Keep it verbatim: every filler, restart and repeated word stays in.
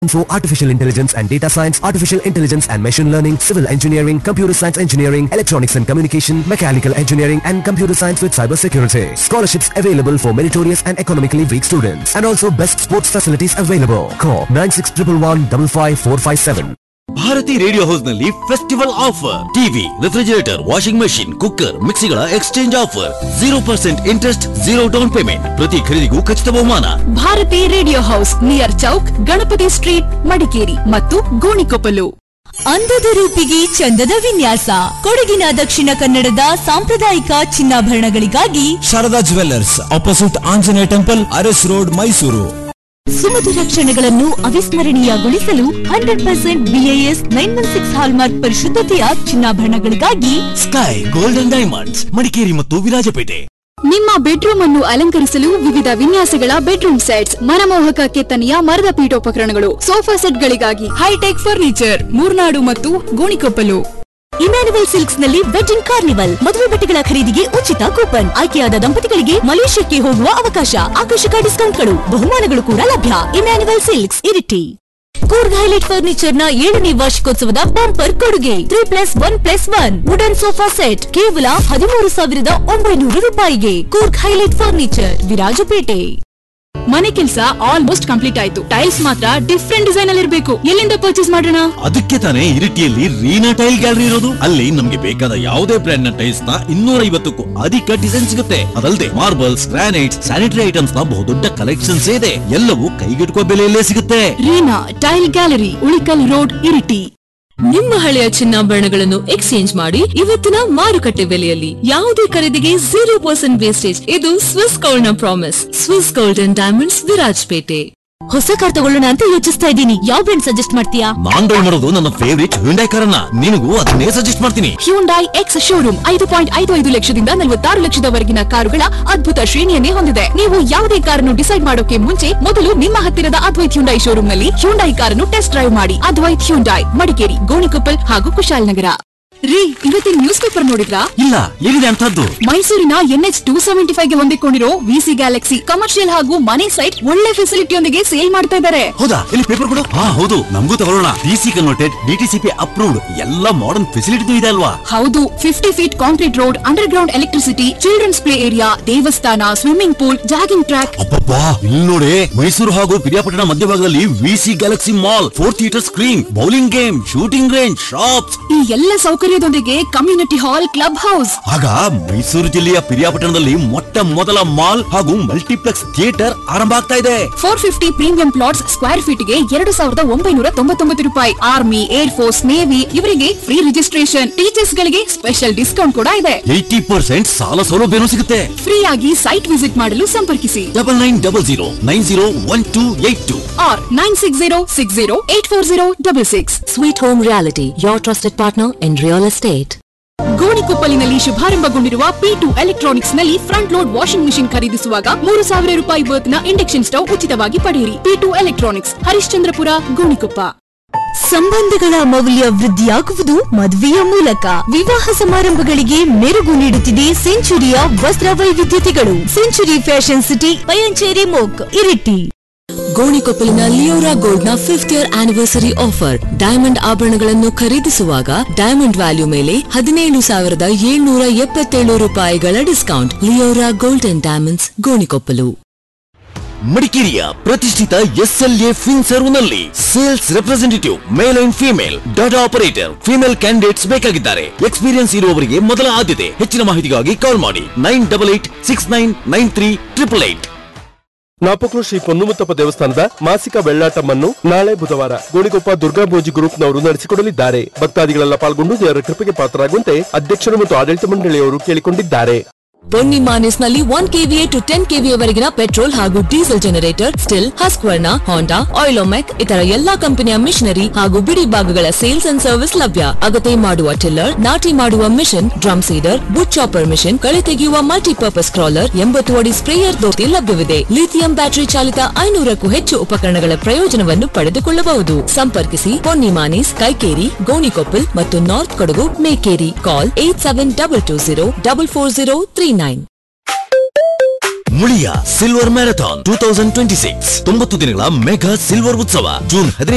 For artificial intelligence and data science, artificial intelligence and machine learning, civil engineering, computer science engineering, electronics and communication, mechanical engineering and computer science with cyber security. Scholarships available for meritorious and economically weak students. And also best sports facilities available. Call nine six one one one five five four five seven. Bharati radio house ನಲ್ಲಿ festival offer TV, refrigerator, washing machine, cooker, ಮಿಕ್ಸಿಗಳ exchange offer, zero percent interest, zero down payment, ಪ್ರತಿ ಖರೀದಿಗೂ ಖಚಿತ ಬಹುಮಾನ. Bharati radio house near Chowk, Ganapati street, Madikeri ಮತ್ತು ಗೋಣಿಕೊಪ್ಪಲು. ಅಂದದ ರೂಪಿಗೆ ಚಂದದ ವಿನ್ಯಾಸ, ಕೊಡಗಿನ ದಕ್ಷಿಣ ಕನ್ನಡದ ಸಾಂಪ್ರದಾಯಿಕ ಚಿನ್ನಾಭರಣಗಳಿಗಾಗಿ Sharada jewellers, opposite Anjaneya temple, Aras road, Mysuru. ಸುಮಧುರ ಕ್ಷಣಗಳನ್ನು ಅವಿಸ್ಮರಣೀಯಗೊಳಿಸಲು hundred percent BIS nine one six hallmark ಪರಿಶುದ್ಧತೆಯ ಚಿನ್ನಾಭರಣಗಳಿಗಾಗಿ sky golden diamonds, Madikeri ಮತ್ತು ವಿರಾಜಪೇಟೆ. ನಿಮ್ಮ ಬೆಡ್ರೂಮ್ ಅನ್ನು ಅಲಂಕರಿಸಲು ವಿವಿಧ ವಿನ್ಯಾಸಗಳ ಬೆಡ್ರೂಮ್ ಸೆಟ್ಸ್, ಮನಮೋಹಕ ಕೆತ್ತನೆಯ ಮರದ ಪೀಠೋಪಕರಣಗಳು, ಸೋಫಾ ಸೆಟ್ಗಳಿಗಾಗಿ ಹೈಟೆಕ್ ಫರ್ನಿಚರ್, ಮೂರ್ನಾಡು ಮತ್ತು ಗೋಣಿಕೊಪ್ಪಲು. ಇಮ್ಯಾನ್ಯುವಲ್ ಸಿಲ್ಕ್ಸ್ ನಲ್ಲಿ ವೆಡ್ಡಿಂಗ್ ಕಾರ್ನಿವಲ್, ಮದುವೆ ಬಟ್ಟೆಗಳ ಖರೀದಿಗೆ ಉಚಿತ ಕೂಪನ್, ಆಯ್ಕೆಯಾದ ದಂಪತಿಗಳಿಗೆ ಮಲೇಷ್ಯಾಕ್ಕೆ ಹೋಗುವ ಅವಕಾಶ, ಆಕರ್ಷಕ ಡಿಸ್ಕೌಂಟ್ಗಳು, ಬಹುಮಾನಗಳು ಕೂಡ ಲಭ್ಯ. Emmanuel silks, Iritty. Coorg highlight furniture ನ ಏಳನೇ ವಾರ್ಷಿಕೋತ್ಸವದ ಬಂಪರ್ ಕೊಡುಗೆ three plus one plus one wooden sofa set ಕೇವಲ ಹದಿಮೂರು ಸಾವಿರದ ಒಂಬೈನೂರು ರೂಪಾಯಿಗೆ. Coorg highlight furniture, Virajpet. ಮನೆ ಕೆಲಸ ಆಲ್ಮೋಸ್ಟ್ ಕಂಪ್ಲೀಟ್ ಆಯ್ತು, ಟೈಲ್ಸ್ ಮಾತ್ರ ಡಿಫ್ರೆಂಟ್ ಡಿಸೈನ್ ಅಲ್ಲಿ ಇರಬೇಕು. ಎಲ್ಲಿಂದ ಪರ್ಚೇಸ್ ಮಾಡೋಣ? ಅದಕ್ಕೆ ತಾನೇ ಇರಿಟಿಯಲ್ಲಿ ರೀನಾ ಟೈಲ್ ಗ್ಯಾಲರಿ ಇರೋದು. ಅಲ್ಲಿ ನಮ್ಗೆ ಬೇಕಾದ ಯಾವುದೇ ಬ್ರ್ಯಾಂಡ್ ನ ಟೈಲ್ಸ್ ನ ಇನ್ನೂರ ಐವತ್ತಕ್ಕೂ ಅಧಿಕ ಡಿಸೈನ್ ಸಿಗುತ್ತೆ. ಅದಲ್ಲದೆ ಮಾರ್ಬಲ್ಸ್, ಗ್ರಾನೈಟ್ಸ್, ಸ್ಯಾನಿಟರಿ ಐಟಮ್ಸ್ ನ ಬಹುದೊಡ್ಡ ಕಲೆಕ್ಷನ್ಸ್ ಇದೆ. ಎಲ್ಲವೂ ಕೈಗೆಟುಕುವ ಬೆಲೆಯಲ್ಲೇ ಸಿಗುತ್ತೆ. Reena tail gallery, Ulikkal road, Iritty. ನಿಮ್ಮ ಹಳೆಯ ಚಿನ್ನಾಭರಣಗಳನ್ನು ಎಕ್ಸ್ಚೇಂಜ್ ಮಾಡಿ ಇವತ್ತಿನ ಮಾರುಕಟ್ಟೆ ಬೆಲೆಯಲ್ಲಿ ಯಾವುದೇ ಖರೀದಿಗೆ ಜೀರೋ ಪರ್ಸೆಂಟ್ ವೇಸ್ಟೇಜ್. ಇದು ಸ್ವಿಸ್ ಗೋಲ್ಡ್ ನ promise. Swiss gold and diamonds, Virajpet. ಹೊಸ ಕಾರ್ ತಗೊಳ್ಳೋಣ ಅಂತ ಯೋಚಿಸ್ತಾ ಇದ್ದೀನಿ. ಯಾವ ಬ್ರ್ಯಾಂಡ್ ಸಜೆಸ್ಟ್ ಮಾಡ್ತೀಯಾ? ನಾನ್ ಡ್ರೈವ್ ಮಾಡೋದು ನನ್ನ ಫೇವರಿಟ್ ಹ್ಯುಂಡೈ ಕಾರನ್ನ. ನಿನಗೂ ಅದನ್ನೇ ಸಜೆಸ್ಟ್ ಮಾಡ್ತೀನಿ. ಹ್ಯುಂಡೈ ಎಕ್ಸ್ ಶೋರೂಮ್ ಐದು ಪಾಯಿಂಟ್ ಐದು ಐದು ಲಕ್ಷದಿಂದ ನಲವತ್ತಾರು ಲಕ್ಷದವರೆಗಿನ ಕಾರುಗಳ ಅದ್ಭುತ ಶ್ರೇಣಿಯನ್ನೇ ಹೊಂದಿದೆ. ನೀವು ಯಾವುದೇ ಕಾರನ್ನು ಡಿಸೈಡ್ ಮಾಡೋಕೆ ಮುಂಚೆ ಮೊದಲು ನಿಮ್ಮ ಹತ್ತಿರದ ಅದ್ವೈತ್ ಹ್ಯುಂಡೈ ಶೋರೂಮ್ ನಲ್ಲಿ ಹ್ಯುಂಡೈ ಕಾರನ್ನು ಟೆಸ್ಟ್ ಡ್ರೈವ್ ಮಾಡಿ. ಅದ್ವೈತ್ ಹ್ಯುಂಡೈ, ಮಡಿಕೇರಿ, ಗೋಣಿಕೊಪ್ಪಲ್ ಹಾಗೂ ಕುಶಾಲನಗರ. ರೀ, ಇವತ್ತಿನ ನ್ಯೂಸ್ ಪೇಪರ್ ನೋಡಿದ್ರಾ? ಇಲ್ಲ, ಏನಿದೆ ಅಂತದ್ದು? ಮೈಸೂರಿನ N H two seventy five ಗೆ ಹೊಂದಿಕೊಂಡಿರೋ ವಿಸಿ ಗ್ಯಾಲಕ್ಸಿ ಕಮರ್ಷಿಯಲ್ ಹಾಗೂ ಮನೆ ಸೈಟ್ ಒಳ್ಳೆ ಫೆಸಿಲಿಟಿಯೊಂದಿಗೆ ಸೇಲ್ ಮಾಡ್ತಾ ಇದ್ದಾರೆ. ಹೌದಾ? ಇಲ್ಲಿ ಪೇಪರ್ ಕೊಡು. ಹಾ ಹೌದು, ನಮಗೂ ತಗೊಳ್ಳೋಣ. ಡಿಸಿ ಕನ್ವರ್ಟೆಡ್, ಡಿಟಿಸಿಪಿ ಅಪ್ರೂವ್ಡ್, ಎಲ್ಲ ಮಾಡರ್ನ್ ಫೆಸಿಲಿಟಿ ಇದೆ ಅಲ್ವಾ? ಹೌದು, fifty feet concrete road, under ground electricity, children's play area, ದೇವಸ್ಥಾನ, ಸ್ವಿಮ್ಮಿಂಗ್ ಪೂಲ್, ಜಾಗಿಂಗ್ ಟ್ರ್ಯಾಕ್. ಅಬ್ಬಬ್ಬಾ, ಇಲ್ಲಿ ನೋಡಿ, ಮೈಸೂರು ಹಾಗೂ ಪಿರಿಯಾಪಟ್ಟಣ ಮಧ್ಯಭಾಗದಲ್ಲಿ VC Galaxy mall, four theatre screen, bowling game, shooting range, shops, ಈ ಎಲ್ಲ ಸೌಕರ್ಯದೊಂದಿಗೆ ಕಮ್ಯುನಿಟಿ ಹಾಲ್, ಕ್ಲಬ್ ಹೌಸ್. ಆಗ ಮೈಸೂರು ಜಿಲ್ಲೆಯ ಪಿರಿಯಾಪಟ್ಟಣದಲ್ಲಿ ಮೊಟ್ಟ ಮೊದಲ ಮಾಲ್ ಹಾಗೂ ಮಲ್ಟಿಪ್ಲೆಕ್ಸ್ ಥಿಯೇಟರ್ ಆರಂಭ ಆಗ್ತಾ ಇದೆ. Four fifty premium plots square feet ಗೆ ಎರಡು ಸಾವಿರದ ಒಂಬೈನೂರ ತೊಂಬತ್ತೊಂಬತ್ತು ರೂಪಾಯಿ. ಆರ್ಮಿ, ಏರ್ ಫೋರ್ಸ್, ನೇವಿ ಇವರಿಗೆ ಫ್ರೀ ರಿಜಿಸ್ಟ್ರೇಷನ್, ಟೀಚರ್ಸ್ ಗಳಿಗೆ ಸ್ಪೆಷಲ್ ಡಿಸ್ಕೌಂಟ್ ಕೂಡ ಇದೆ. ಏಯ್ಟಿ ಪರ್ಸೆಂಟ್ ಸಾಲ ಸೌಲಭ್ಯನೂ ಸಿಗುತ್ತೆ. ಫ್ರೀ ಆಗಿ ಸೈಟ್ ವಿಸಿಟ್ ಮಾಡಲು ಸಂಪರ್ಕಿಸಿ double nine double zero nine zero one two eight two R nine six zero six zero eight four zero double six. Sweet home reality, your trusted partner in real estate. ಗೋಣಿಕೊಪ್ಪಲಿನಲ್ಲಿ ಶುಭಾರಂಭಗೊಂಡಿರುವ P to electronics ನಲ್ಲಿ front load washing machine ಖರೀದಿಸುವಾಗ ಮೂರು ಸಾವಿರ ರೂಪಾಯಿ worth ನ induction stove ಉಚಿತವಾಗಿ ಪಡೆಯಿರಿ. P to electronics, Harishchandrapura, Gonikoppa. ಸಂಬಂಧಗಳ ಮೌಲ್ಯ ವೃದ್ಧಿಯಾಗುವುದು ಮದುವೆಯ ಮೂಲಕ. ವಿವಾಹ ಸಮಾರಂಭಗಳಿಗೆ ಮೆರುಗು ನೀಡುತ್ತಿದೆ ಸೆಂಚುರಿಯ ವಸ್ತ್ರ ವೈವಿಧ್ಯತೆಗಳು. Century fashion city, Payanchery ಮೋಕ್, Iritty. ಗೋಣಿಕೊಪ್ಪಲಿನ Leora gold ನ fifth year anniversary offer. Diamond ಆಭರಣಗಳನ್ನು ಖರೀದಿಸುವಾಗ ಡೈಮಂಡ್ ವ್ಯಾಲ್ಯೂ ಮೇಲೆ ಹದಿನೇಳು ಸಾವಿರದ ಏಳ್ನೂರ ಎಪ್ಪತ್ತೇಳು ರೂಪಾಯಿಗಳ discount. Leora gold and diamonds, Gonikoppal. ಮಡಿಕೇರಿಯ ಪ್ರತಿಷ್ಠಿತ ಎಸ್ಎಲ್ಎ ಫಿನ್ ಸರ್ವ್ ನಲ್ಲಿ sales representative, male and female, data operator, female candidates ಬೇಕಾಗಿದ್ದಾರೆ. Experience ಇರುವವರಿಗೆ ಮೊದಲ ಆದ್ಯತೆ. ಹೆಚ್ಚಿನ ಮಾಹಿತಿಗಾಗಿ ಕಾಲ್ ಮಾಡಿ nine double eight six nine nine three triple eight. Napoklu Shri Ponnumuttappa ದೇವಸ್ಥಾನದ ಮಾಸಿಕ ಬೆಳ್ಳಾಟವನ್ನು ನಾಳೆ ಬುಧವಾರ ಗೋಣಿಕೊಪ್ಪ ದುರ್ಗಾಭೋಜಿ ಗ್ರೂಪ್ನವರು ನಡೆಸಿಕೊಡಲಿದ್ದಾರೆ. ಭಕ್ತಾದಿಗಳೆಲ್ಲ ಪಾಲ್ಗೊಂಡು ದೇವರ ಕೃಪೆಗೆ ಪಾತ್ರರಾಗುವಂತೆ ಅಧ್ಯಕ್ಷರು ಮತ್ತು ಆಡಳಿತ ಮಂಡಳಿಯವರು ಕೇಳಿಕೊಂಡಿದ್ದಾರೆ. ಪೊನ್ನಿಮಾನಿಸ್ ನಲ್ಲಿ one KVA to ten KVA ವರೆಗಿನ ಪೆಟ್ರೋಲ್ ಹಾಗೂ ಡೀಸೆಲ್ ಜನರೇಟರ್, ಸ್ಟಿಲ್, ಹಸ್ಕ್ವರ್ನ, ಹಾಂಡಾ, ಆಯಿಲೋಮೆಕ್ ಇತರ ಎಲ್ಲಾ ಕಂಪನಿಯ ಮಿಷನರಿ ಹಾಗೂ ಬಿಡಿ ಭಾಗಗಳ ಸೇಲ್ಸ್ ಅಂಡ್ ಸರ್ವಿಸ್ ಲಭ್ಯ. ಅಗತ್ಯ ಮಾಡುವ ಟಿಲ್ಲರ್, ನಾಟಿ ಮಾಡುವ ಮಿಷನ್, ಡ್ರಮ್ ಸೀಡರ್, ಬುಟ್ ಚಾಪರ್ ಮಿಷನ್, ಕಳೆ ತೆಗೆಯುವ ಮಲ್ಟಿಪರ್ಪಸ್ ಕ್ರಾಲರ್, ಎಂಬತ್ತು ಅಡಿ ಸ್ಪ್ರೇಯರ್ ದೋತಿ ಲಭ್ಯವಿದೆ. ಲಿಥಿಯಂ ಬ್ಯಾಟರಿ ಚಾಲಿತ ಐನೂರಕ್ಕೂ ಹೆಚ್ಚು ಉಪಕರಣಗಳ ಪ್ರಯೋಜನವನ್ನು ಪಡೆದುಕೊಳ್ಳಬಹುದು. ಸಂಪರ್ಕಿಸಿ ಪೊನ್ನಿಮಾನಿಸ್, ಕೈಕೇರಿ, ಗೋಣಿಕೊಪ್ಪಲ್ ಮತ್ತು ನಾರ್ತ್ ಕೊಡಗು, ಮೇಕೇರಿ. ಕಾಲ್ eight seven double two zero double four zero three nine. Muliya silver marathon two thousand twenty six ತೊಂಬತ್ತು ದಿನಗಳ ಮೆಗಾ ಸಿಲ್ವರ್ ಉತ್ಸವ ಜೂನ್ ಹದಿನೈದು